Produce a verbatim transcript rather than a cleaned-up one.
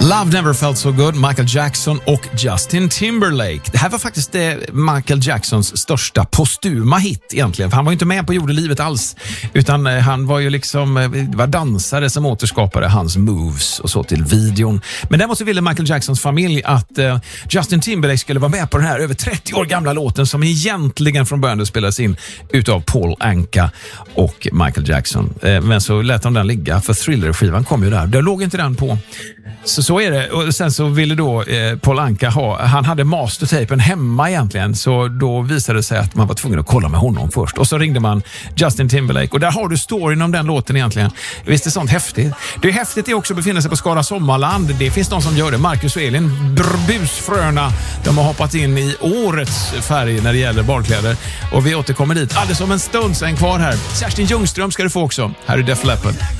Love Never Felt So Good, Michael Jackson och Justin Timberlake. Det här var faktiskt eh, Michael Jacksons största postuma hit egentligen. För han var ju inte med på jordelivet alls. Utan eh, han var ju liksom eh, var dansare som återskapade hans moves och så till videon. Men däremot så ville Michael Jacksons familj att eh, Justin Timberlake skulle vara med på den här över trettio år gamla låten som egentligen från början spelades in utav Paul Anka och Michael Jackson. Eh, men så lät de den ligga för Thriller-skivan kom ju där. Det låg inte den på. Så så är det. Och sen så ville då eh, Paul Anka ha, han hade mastertapen hemma egentligen, så då visade det sig att man var tvungen att kolla med honom först. Och så ringde man Justin Timberlake och där har du storyn om den låten egentligen. Visst är sånt häftigt. Det är häftigt det också att befinna sig på Skara Sommarland. Det finns de som gör det. Marcus och Elin, busfröna, de har hoppat in i årets färg när det gäller barkläder. Och vi återkommer dit alldeles om en stund, sen kvar här. Kerstin Ljungström ska du få också. Här är Def Leppard.